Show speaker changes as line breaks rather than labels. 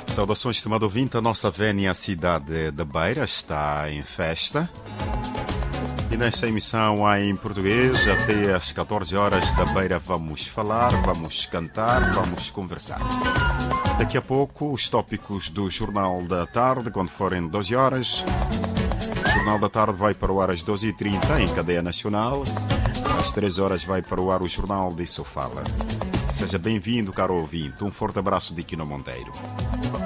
Saudações, estimado ouvinte. A nossa vénia cidade da Beira está em festa. E nesta emissão em português, até às 14 horas da Beira, vamos falar, vamos cantar, vamos conversar. Daqui a pouco, os tópicos do Jornal da Tarde, quando forem 12 horas. O Jornal da Tarde vai para o ar às 12h30 em cadeia nacional. Às 13 horas vai para o ar o Jornal de Sofala. Seja bem-vindo, caro ouvinte. Um forte abraço de Quino Monteiro.